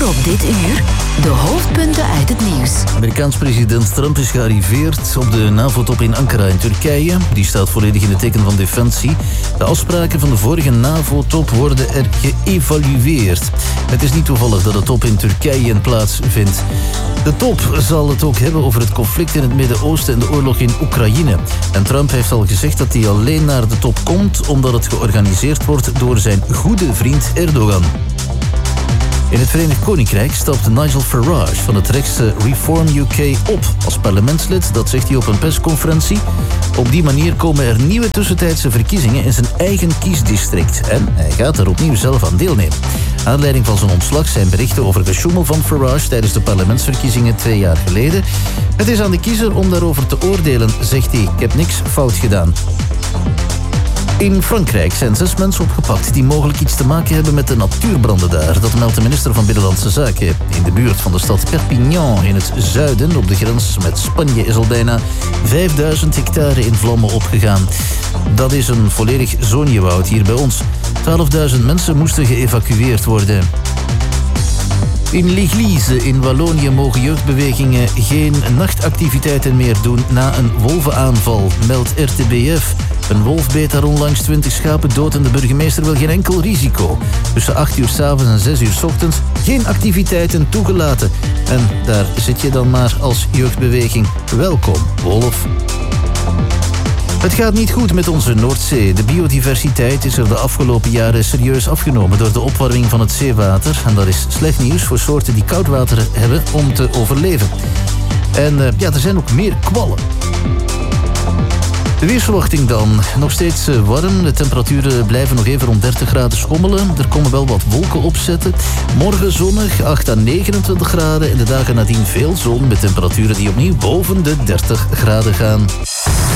Later op dit uur de hoofdpunten uit het nieuws. Amerikaans president Trump is gearriveerd op de NAVO-top in Ankara in Turkije. Die staat volledig in het teken van defensie. De afspraken van de vorige NAVO-top worden er geëvalueerd. Het is niet toevallig dat de top in Turkije plaatsvindt. De top zal het ook hebben over het conflict in het Midden-Oosten en de oorlog in Oekraïne. En Trump heeft al gezegd dat hij alleen naar de top komt omdat het georganiseerd wordt door zijn goede vriend Erdogan. In het Verenigd Koninkrijk stapt Nigel Farage van het rechtse Reform UK op als parlementslid. Dat zegt hij op een persconferentie. Op die manier komen er nieuwe tussentijdse verkiezingen in zijn eigen kiesdistrict. En hij gaat er opnieuw zelf aan deelnemen. Aanleiding van zijn ontslag zijn berichten over gesjoemel van Farage tijdens de parlementsverkiezingen 2 jaar geleden. Het is aan de kiezer om daarover te oordelen, zegt hij. Ik heb niks fout gedaan. In Frankrijk zijn 6 mensen opgepakt die mogelijk iets te maken hebben met de natuurbranden daar. Dat meldt de minister van Binnenlandse Zaken. In de buurt van de stad Perpignan in het zuiden, op de grens met Spanje, is al bijna 5000 hectare in vlammen opgegaan. Dat is een volledig zoonjewoud hier bij ons. 12.000 mensen moesten geëvacueerd worden. In L'Église in Wallonië mogen jeugdbewegingen geen nachtactiviteiten meer doen na een wolvenaanval, meldt RTBF. Een wolf beet daar onlangs 20 schapen dood en de burgemeester wil geen enkel risico. Tussen 8 uur 's avonds en 6 uur 's ochtends geen activiteiten toegelaten. En daar zit je dan maar als jeugdbeweging. Welkom, wolf. Het gaat niet goed met onze Noordzee. De biodiversiteit is er de afgelopen jaren serieus afgenomen door de opwarming van het zeewater. En dat is slecht nieuws voor soorten die koud water hebben om te overleven. En er zijn ook meer kwallen. De weersverwachting dan. Nog steeds warm. De temperaturen blijven nog even rond 30 graden schommelen. Er komen wel wat wolken opzetten. Morgen zonnig, 8 à 29 graden. En de dagen nadien veel zon met temperaturen die opnieuw boven de 30 graden gaan.